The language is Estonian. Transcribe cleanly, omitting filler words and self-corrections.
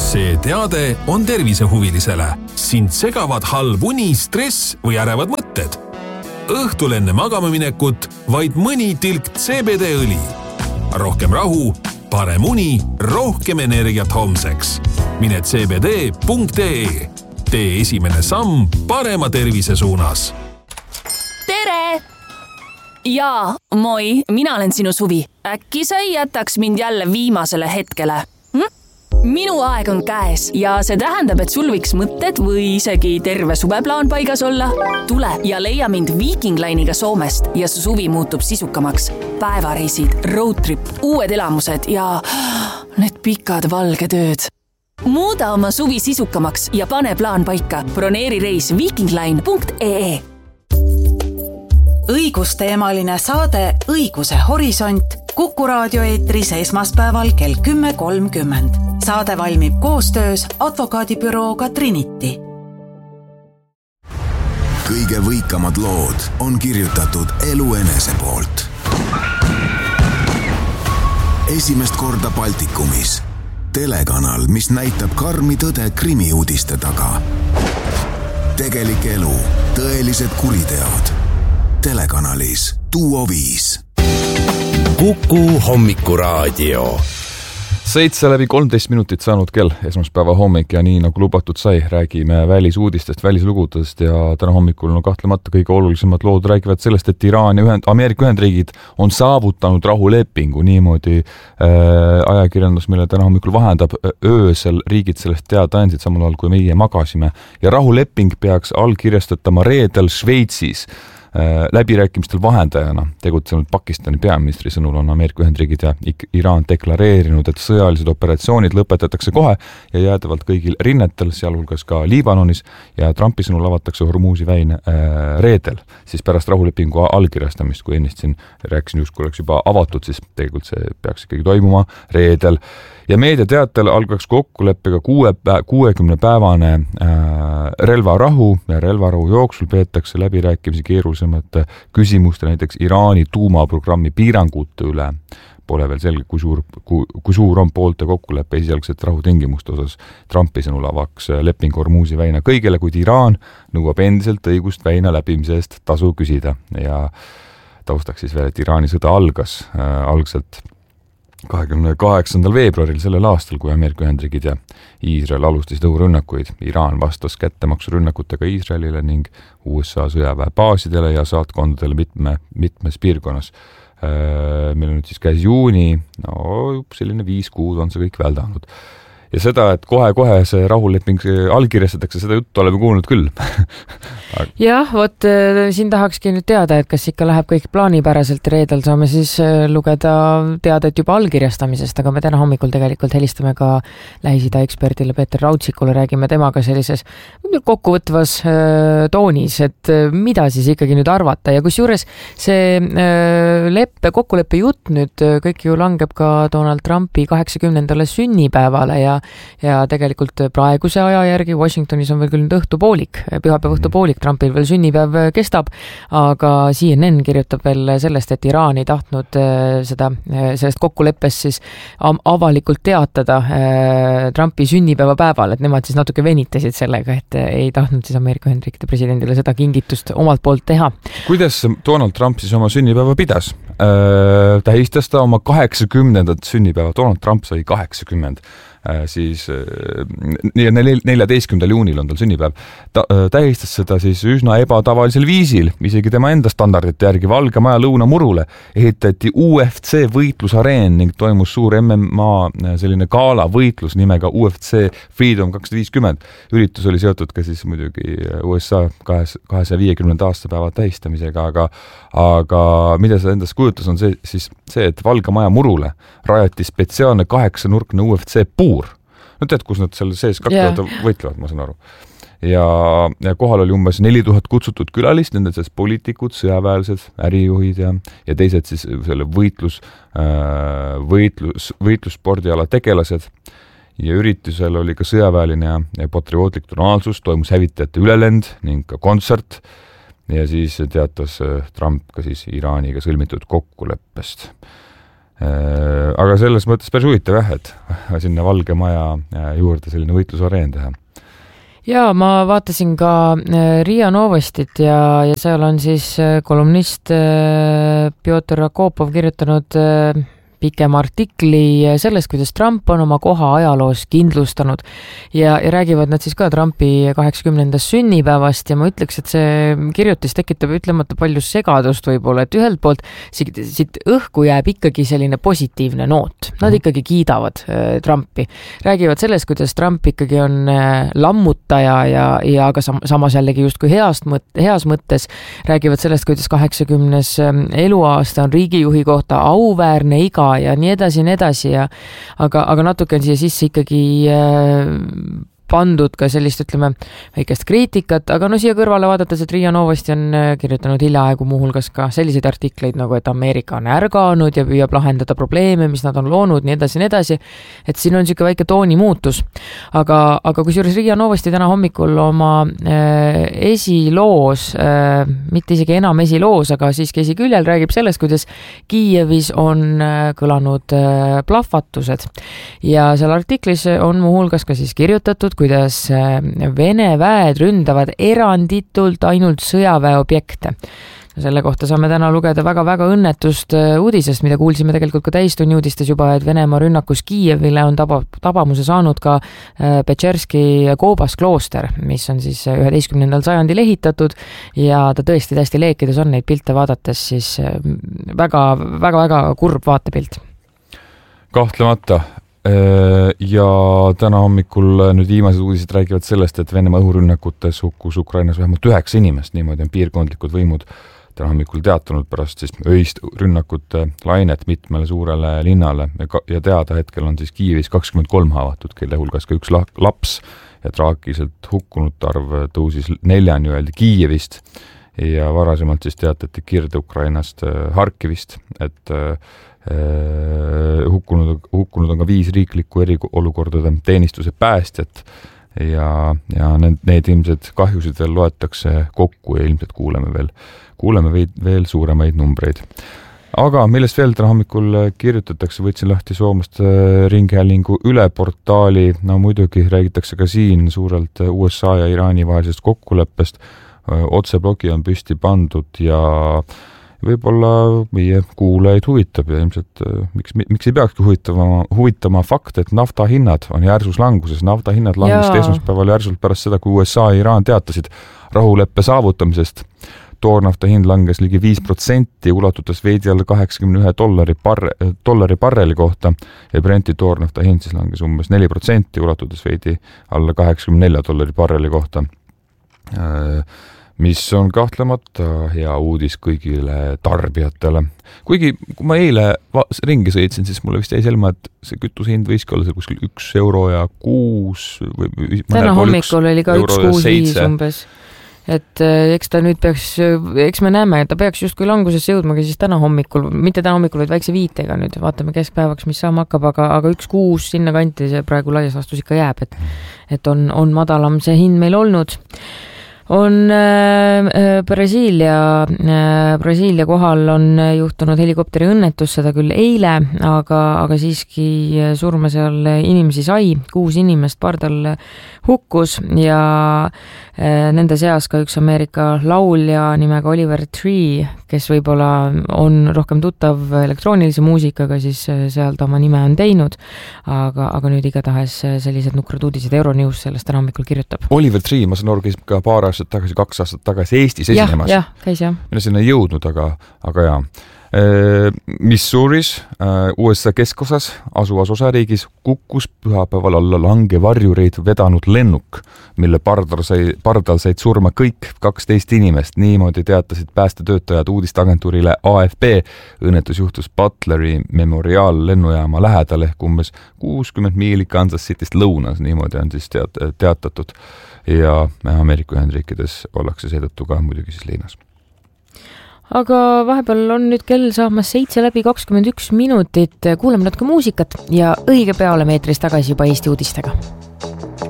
See teade on tervisehuvilisele. Sind segavad halb uni, stress või ärevad mõtted. Õhtul enne magama minekut vaid mõni tilk CBD-õli. Rohkem rahu, parem uni, rohkem energiat homseks. Mine cbd.ee. Tee esimene samm parema tervise suunas. Tere! Jaa, moi, mina olen sinu Suvi. Äkki sa ei jätaks mind jälle viimasele hetkele? Minu aeg on käes ja see tähendab, et sul võiks mõtted või isegi terve suveplaan paigas olla. Tule ja leia mind Viking Line'iga Soomest ja su suvi muutub sisukamaks. Päevareisid, roadtrip, uued elamused ja need pikad valged ööd. Muuda oma suvi sisukamaks ja pane plaan paika. Broneeri reis vikingline.ee. Õigusteemaline saade Õiguse horisont Kuku raadio eetris esmaspäeval kell 10.30. Saade valmib koostöös advokaadibürooga Trinity. Kõige võikamad lood on kirjutatud elu enese poolt. Esimest korda Baltikumis. Telekanal, mis näitab karmi tõde krimiuudiste taga. Tegelik elu, tõelised kuriteod. Telekanalis Duo 5. Kuku hommikuraadio. 7:13 saanud kell, esmaspäeva hommik ja nii nagu lubatud sai, räägime välisuudistest, välislugudest ja täna hommikul kahtlemata kõige olulisemad lood räägivad sellest, et Iraan ja Ameerika Ühendriigid on saavutanud rahulepingu. Niimoodi ajakirjandus, mille täna hommikul vahendab, öösel riigid sellest teada andsid samal ajal, kui meie magasime. Ja rahuleping peaks allkirjastatama reedel Šveitsis. Läbirääkimistel vahendajana tegutsenud Pakistani peaministri sõnul on Ameerika Ühendriigid ja Iraan deklareerinud, et sõjalised operatsioonid lõpetatakse kohe ja jäädavalt kõigil rinnetel, sealhulgas ka Liibanonis, ja Trumpi sõnul avatakse Hormuzi väin reedel, siis pärast rahulepingu allkirjastamist, kui ennist siin rääkisin just, kui oleks juba avatud, siis tegelikult see peaks ikkagi toimuma reedel. Ja meediateatel algaks kokkuleppega 60-päevane relvarahu ja relvarahu jooksul peetakse läbirääkimisi keerulisemate küsimuste, näiteks Iraani tuumaprogrammi piirangute üle. Pole veel selge, kui suur on poolte kokkuleppe esialgset rahutingimuste osas. Trumpi sõnul avaks leping Hormuzi väina kõigele, kuid Iraan nõuab endiselt õigust väina läbimise eest tasu küsida. Ja taustaks siis veel, et Iraani sõda algas algselt 28. veebruaril sellel aastal, kui Ameerika Ühendriigid ja Iisrael alustasid õhurünnakuid. Iraan vastas kättemaksurünnakutega Iisraelile ning USA sõjaväe baasidele ja saatkondadele mitmes piirkonnas. Meil on nüüd siis käes juuni, selline 5 kuud on see kõik väldanud. Ja seda, et kohe see rahuleping allkirjastatakse, seda juttu oleme kuulnud küll. Jah, vot siin tahakski nüüd teada, et kas ikka läheb kõik plaanipäraselt. Reedel saame siis lugeda teadet juba allkirjastamisest, aga me täna hommikul tegelikult helistame ka Lähis-Ida eksperdile Peeter Raudsikule, räägime temaga sellises kokkuvõtvas toonis, et mida siis ikkagi nüüd arvata. Ja kusjuures see kokkuleppe jutt nüüd kõik ju langeb ka Donald Trumpi 80. sünnipäevale ja tegelikult praeguse aja järgi Washingtonis on veel küll nüüd õhtupoolik, pühapäev õhtupoolik, Trumpil veel sünnipäev kestab, aga CNN kirjutab veel sellest, et Iraan ei tahtnud sellest kokkuleppest siis avalikult teatada Trumpi sünnipäeva päeval, et nemad siis natuke venitasid sellega, et ei tahtnud siis Ameerika Ühendriikide presidendile seda kingitust omalt poolt teha. Kuidas Donald Trump siis oma sünnipäeva pidas? Tähistas ta oma 80. sünnipäeva, Donald Trump sai 80. Siis 14. juunil on tal sünnipäev. Ta tähistas seda siis üsna ebatavalisel viisil, isegi tema enda standardite järgi. Valge Maja lõunamurule ehitati UFC võitlusareen ning toimus suur MMA selline gala võitlus nimega UFC Freedom 250. Üritus oli seotud ka siis muidugi USA 250. aastapäeva tähistamisega, aga mida see endast kujutas on see, et Valge Maja murule rajati spetsiaalne 8-nurkne UFC puur. No tead, kus nad seal sees kaklevad võitlevad, ma saan aru. Ja kohal oli umbes 4000 kutsutud külalist, nende sees poliitikud, sõjaväelised, ärijuhid ja teised siis selle võitlusspordiala tegelased. Ja üritusel oli ka sõjaväeline ja patriootlik tonaalsus, toimus hävitajate ülelend ning ka kontsert. Ja siis teatas Trump ka siis Iraaniga sõlmitud kokkuleppest. Aga selles mõttes päris huvitav jah, et sinna Valge Maja juurde selline võitlusareen teha. Ja ma vaatasin ka Riia Novostit ja seal on siis kolumnist Pjotr Akopov kirjutanud pikem artikli sellest, kuidas Trump on oma koha ajaloos kindlustanud ja räägivad nad siis ka Trumpi 80. sünnipäevast ja ma ütleks, et see kirjutis tekitab ütlemata palju segadust võib-olla, et ühelt poolt siit õhku jääb ikkagi selline positiivne noot. Nad ikkagi kiidavad Trumpi. Räägivad sellest, kuidas Trump ikkagi on lammutaja ja aga samas jällegi justkui heas mõttes. Räägivad sellest, kuidas 80. eluaasta on riigijuhi kohta auväärne iga ja nii edasi, aga natuke on siia sisse ikkagi pandud ka sellist, ütleme, väikest kriitikat, aga siia kõrvale vaadates, et Riia Novosti on kirjutanud hiljaaegu muuhulgas ka selliseid artikleid, nagu et Ameerika on ärganud ja püüab lahendada probleeme, mis nad on loonud, nii edasi, et siin on niisugune väike toonimuutus. Aga kusjuures Riia Novosti täna hommikul oma esiloos, mitte isegi enam esiloos, aga siiski esiküljel räägib sellest, kuidas Kiievis on kõlanud plahvatused ja seal artiklis on muuhulgas ka siis kirjutatud, kuidas Vene väed ründavad eranditult ainult sõjaväeobjekte. Selle kohta saame täna lugeda väga-väga õnnetust uudisest, mida kuulsime tegelikult ka täistunni uudistes juba, et Venemaa rünnakus Kiievile on tabamuse saanud ka Pečerski Koobas klooster, mis on siis 11. sajandil ehitatud ja ta tõesti täiesti leekides on neid pilte vaadates siis väga-väga kurb vaatepilt. Kahtlemata. Ja täna hommikul nüüd viimased uudised räägivad sellest, et Venemaa õhurünnakutes hukkus Ukrainas vähemalt 9 inimest, niimoodi on piirkondlikud võimud täna hommikul teatanud pärast siis öist rünnakute lainet mitmele suurele linnale ja teada hetkel on siis Kiievis 23 haavatud, kelle hulgas ka üks laps ja traagiliselt hukkunute arv tõusis 4 öeldi Kiievist ja varasemalt siis teatati Kirde-Ukrainast Harkivist, et hukkunud on ka 5 riikliku eriolukordade teenistuse päästjat ja need ilmselt kahjusid veel loetakse kokku ja ilmselt kuuleme veel suuremaid numbreid. Aga millest veel täna hommikul kirjutatakse, võtsin lahti soomlaste ringhäälingu üleportaali, muidugi räägitakse ka siin suurelt USA ja Iraani vahelisest kokkuleppest, otseblogi on püsti pandud ja võib-olla meie kuulajaid huvitab ja ilmselt miks ei peakski huvitama fakt, et naftahinnad on järsus languses. Naftahinnad langesid esmaspäeval järsult pärast seda, kui USA ja Iraan teatasid rahuleppe saavutamisest. Toornafta hind langes ligi 5%, ulatudes veidi alla $81 barreli kohta ja Brenti toornafta hind siis langes umbes 4%, ulatudes veidi alla $84 barreli kohta. Mis on kahtlemata hea uudis kõigile tarbijatele. Kuigi, kui ma eile ringi sõitsin, siis mulle vist jäi selma, et see kütusehind võiski olla kuskil €1.06 või täna hommikul oli ka 1.65 umbes. Et eks ta nüüd eks me näeme, et ta peaks justkui langusesse jõudmagi siis täna hommikul, mitte täna hommikul, vaid väikse viitega nüüd, vaatame keskpäevaks, mis saama hakkab, aga 1.6 sinna kanti see praegu laias laastus ikka jääb, et on madalam see hind meil olnud. On Brasiilia kohal on juhtunud helikopteri õnnetus, seda küll eile, aga siiski surma seal inimesi sai, 6 inimest pardal hukkus ja nende seas ka üks Ameerika laulja nimega Oliver Tree, kes võib-olla on rohkem tuttav elektroonilise muusikaga, siis seal ta oma nime on teinud, aga nüüd igatahes sellised nukrad uudised Euronews sellest täna hommikul kirjutab. Oliver Tree, ma saan aru, käis ka 2 aastat tagasi Eestis esinemas. Jah, käis jah. Mina sinna ei jõudnud, aga jaa. Missouris, USA keskosas asuvas osariigis kukkus pühapäeval alla lange varjureid vedanud lennuk, mille pardal said surma kõik 12 inimest. Niimoodi teatasid päästetöötajad uudisteagentuurile AFP. Õnnetus juhtus Butleri Memorial lennujaama lähedal ehk umbes 60 miili Kansas Cityst lõunas, niimoodi on siis teatatud. Ja Ameerika Ühendriikides ollakse seetõttu ka muidugi siis liinas. Aga vahepeal on nüüd kell saamas 7:21, kuulame natuke muusikat ja õige pea oleme eetris tagasi juba Eesti uudistega.